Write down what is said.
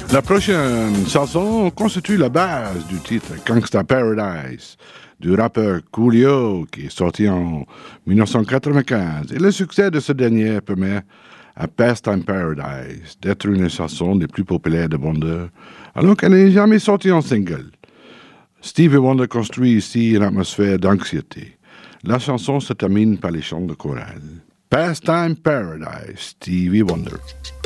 La prochaine chanson constitue la base du titre Gangsta Paradise du rappeur Coolio qui est sorti en 1995. Et le succès de ce dernier permet à Pastime Paradise d'être une des chansons les plus populaires de Wonder alors qu'elle n'est jamais sortie en single. Stevie Wonder construit ici une atmosphère d'anxiété. La chanson se termine par les chants de chorale. Pastime Paradise, Stevie Wonder.